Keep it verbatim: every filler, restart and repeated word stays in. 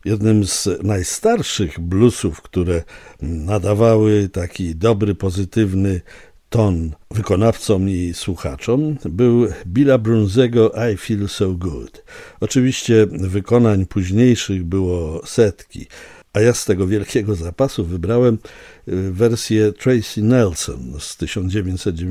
Jednym z najstarszych bluesów, które nadawały taki dobry, pozytywny ton wykonawcom i słuchaczom, był Billa Brunzego I Feel So Good. Oczywiście wykonań późniejszych było setki, a ja z tego wielkiego zapasu wybrałem wersję Tracy Nelson z tysiąc dziewięćset dziewięćdziesiątego